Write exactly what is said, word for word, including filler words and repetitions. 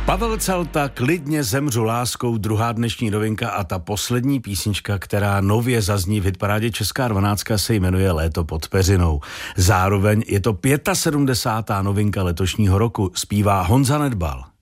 Pavel Celta, Klidně zemřu láskou, druhá dnešní novinka a ta poslední písnička, která nově zazní v hitparádě Česká dvanáctka, se jmenuje Léto pod peřinou. Zároveň je to sedmdesátá pátá novinka letošního roku, zpívá Honza Nedbal.